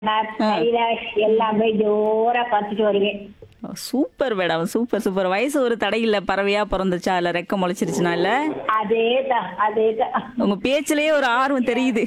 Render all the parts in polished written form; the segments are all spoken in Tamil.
ஆ. கைலாஷ் எல்லாமே ஜோரா பார்த்துட்டு வருவேன். Super madam. Super, super. வயசு ஒரு தடை இல்ல. பறவையா பொறந்துச்சா, இல்ல ரெக்க முளைச்சிருச்சுனா இல்ல? அதேதான் அதேதான். உங்க பேச்சிலேயே ஒரு ஆர்வம் தெரியுது.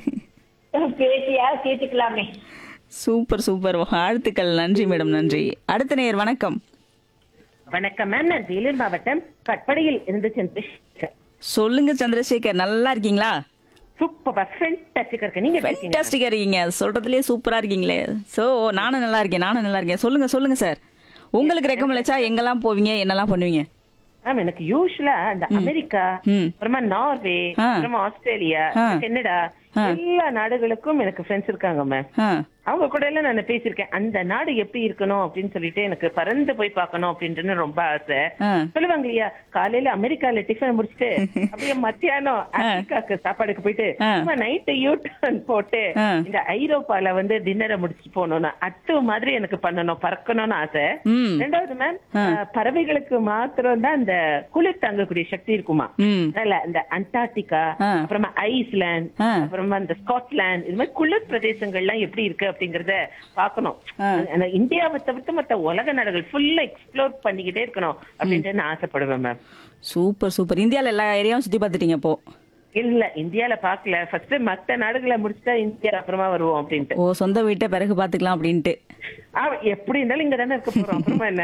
பேசியா கேட்டுக்கலாமே. Super, super. வாழ்த்துக்கள். நன்றி மேடம், நன்றி. அடுத்த நேயர் வணக்கம். வணக்கம் மேம், நான் வேலூர் மாவட்டம் கட்படையில் இருந்து சந்திரசேகர். சொல்லுங்க சந்திரசேகர், நல்லா இருக்கீங்களா? சூப்பர் ஃபென்டாஸ்டிக்கா இருக்கு. நீங்க எப்படி இருக்கீங்க? ஃபேண்டாஸ்டிக்கா இருக்கீங்க. சொல்றதுலயே சூப்பரா இருக்கீங்களே. சோ நானும் நல்லா இருக்கேன், நானும் நல்லா இருக்கேன். சொல்லுங்க, சொல்லுங்க சார். உங்களுக்கு ரெக்கம் முளைச்சா எங்கெல்லாம் போவீங்க, என்னெல்லாம் பண்ணுவீங்க? மேம், எனக்கு யூஸ்வலா இந்த அமெரிக்கா, ம். அப்புறமா நார்வே, ஆ. அப்புறமா ஆஸ்திரேலியா, ஆ. கனடா, ஆ. எல்லா நாடுகளுக்கும் எனக்கு ஃப்ரெண்ட்ஸ் இருக்காங்க மேம். ஆ, அவங்க கூட எல்லாம் நான் பேசியிருக்கேன். அந்த நாடு எப்படி இருக்கணும் அப்படின்னு சொல்லிட்டு எனக்கு பறந்து போய் பார்க்கணும் அப்படின்ட்டு ரொம்ப ஆசை. ஆ. சொல்லுவாங்க இல்லையா, காலையில அமெரிக்கால டிஃபன் முடிச்சுட்டு அப்படியே மத்தியானம் ஆப்பிரிக்காக்கு சாப்பாடுக்கு போயிட்டு ஆ. நைட்டு யூ டர்ன் போட்டு ஆ. இந்த ஐரோப்பால வந்து டின்னரை முடிச்சுட்டு போகணும்னு அட்டு மாதிரி எனக்கு பண்ணணும், பறக்கணும்னு ஆசை. ம். ரெண்டாவது மேம், பறவைகளுக்கு மாத்திரம் தான் இந்த குளிர் தாங்கக்கூடிய சக்தி இருக்குமா. ம். அதனால இந்த அண்டார்டிகா, ஆ. அப்புறமா ஐஸ்லாந்து, ஆ. அப்புறமா இந்த ஸ்காட்லாந்து, இது மாதிரி குளிர் பிரதேசங்கள்லாம் எப்படி இருக்கு அப்படிங்கறத பாக்கணும். ஆ. அந்த இந்தியாவை தவிர்த்து மத்த உலக நாடுகள் ஃபுல்லா எக்ஸ்ப்ளோர் பண்ணிக்கிட்டே இருக்கணும் அப்படின்ட்டு நான் ஆசைப்படுவேன் மேம். Super, super. இந்தியால எல்லா ஏரியாவும் சுத்தி பார்த்துட்டீங்க அப்போ? இல்ல, இந்தியால பாக்கல. ஃபர்ஸ்ட் மத்த நாடுகளை முடிச்சுட்டா இந்தியா அப்புறமா வருவோம் அப்படின்ட்டு. ஓ, சொந்த வீட்டை பிறகு பாத்துக்கலாம் அப்படின்ட்டு. எப்படி இருந்தாலும் இங்க தானே இருக்க போறோம், அப்புறமா என்ன.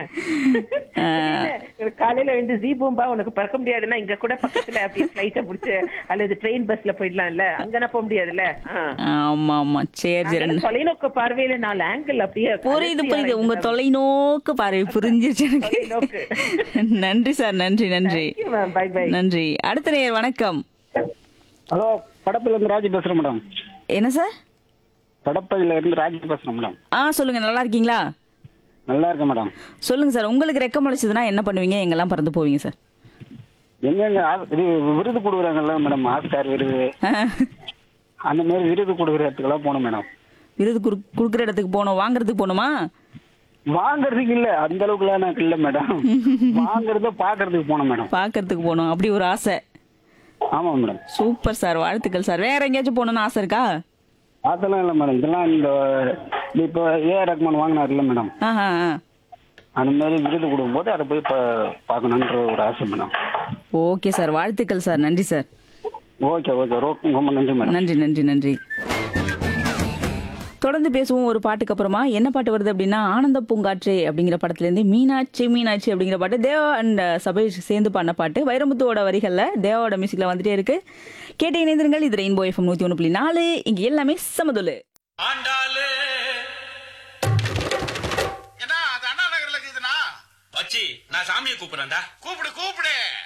காலையில வந்து ஜீ பூம்பா உனக்கு பறக்க முடியாதுன்னா இங்க கூட பக்கத்துல அப்படியே ஃபிளைட்ட புடிச்சு அல்லது ட்ரெயின் பஸ்ல போயிடலாம்ல, அங்கனா போக முடியாதுல்ல. ஆமா, ஆமா. சரி, சரி. தொலைநோக்கு பார்வையில 4 ஆங்கிள் அப்படியே புரியுது, புரியுது. உங்க தொலைநோக்கு பார்வை புரிஞ்சிருச்சு எனக்கு. தொலைநோக்கு. நன்றி சார், நன்றி, நன்றி, பை பை. நன்றி. அடுத்த நேயர் வணக்கம். ஹலோ, படப்பில இருந்து ராஜி பேசுறேன் மேடம். என்ன சார்? படப்பையில இருந்து ராஜி பேசுறேன் மேடம். சொல்லுங்க, நல்லா இருக்கீங்களா? நல்லா இருக்கேன் மேடம். சொல்லுங்க சார். உங்களுக்கு ரெக்கம் முளைச்சதுன்னா என்ன பண்ணுவீங்க, எங்கெல்லாம் பறந்து போவீங்க சார்? எங்கெங்க இது விருது கொடுக்குறாங்கல்ல மேடம், ஆஸ்கார் விருது, அந்த மாதிரி விருது கொடுக்குற இடத்துக்கெல்லாம் போகணும் மேடம். விருது குடுக்குற இடத்துக்கு போகணும், வாங்குறதுக்கு போகணுமா? வாங்குறதுக்கு இல்ல, அந்த அளவுக்குலாம் எனக்கு இல்ல மேடம். வாங்குறத பாக்குறதுக்கு போகணும் மேடம். பாக்குறதுக்கு போகணும், அப்படி ஒரு ஆசை. ஆமா மேடம். சூப்பர் சார், வாழ்த்துக்கள் சார். வேற எங்கேயாச்சும் போகணும்னு ஆசை இருக்கா? அதெல்லாம் இல்ல மேடம். இதெல்லாம் இந்த இப்போ ஏஆர் ரஹ்மான் வாங்கினார் இல்ல மேடம், ஆஹா, அந்த மாதிரி விருது கொடுக்கும்போது அதை போய் பார்க்கணுன்ற ஒரு ஆசை மேடம். ஓகே சார், வாழ்த்துக்கள் சார். நன்றி சார். ஓகே ஓகே, ரொம்ப நன்றி மேடம். நன்றி, நன்றி, நன்றி. தொடர்ந்து பேசுவோம் ஒரு பாட்டுக்கு அப்புறமா. என்ன பாட்டு வருது அப்படின்னா, ஆனந்த பூங்காற்றே அப்படிங்கிற படத்துல இருந்து மீனாட்சி மீனாட்சி அப்படிங்கிற பாட்டு தேவா அண்ட் சபேஷ் சேர்ந்து பாடின பாட்டு. வைரமுத்துவோட வரிகள்ல தேவாவோட மியூசிக்ல வந்துட்டே இருக்கு. கேட்டு இணைந்திருங்கள். இது ரெயின்போ எஃப்எம் 101.4. இங்க எல்லாமே சமதுல. ஆண்டாளு என்ன அது அண்ணா நகர்ல இருக்குதுண்ணா வச்சி நான் சாமியை கூப்பிடுறேன்டா. கூப்பிடு கூப்பிடு.